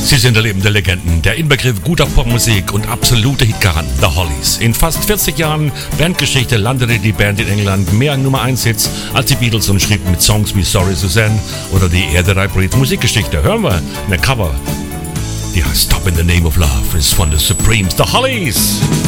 Sie sind lebende Legenden, der Inbegriff guter Popmusik und absolute Hitgaranten, The Hollies. In fast 40 Jahren Bandgeschichte landete die Band in England mehr Nummer 1 Hits als die Beatles und schrieb mit Songs wie Sorry Suzanne oder Die Erde reibt Musikgeschichte. Hören wir eine Cover, die heißt Stop in the Name of Love, ist von The Supremes, The Hollies.